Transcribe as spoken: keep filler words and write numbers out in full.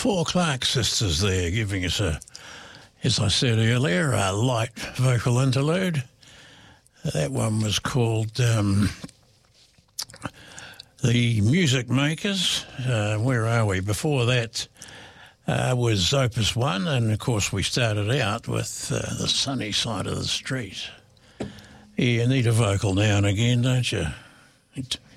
Four Clark sisters there giving us a, as I said earlier, a light vocal interlude. That one was called um, The Music Makers. Uh, where are we? Before that uh, was Opus One, and of course we started out with uh, The Sunny Side of the Street. You need a vocal now and again, don't you?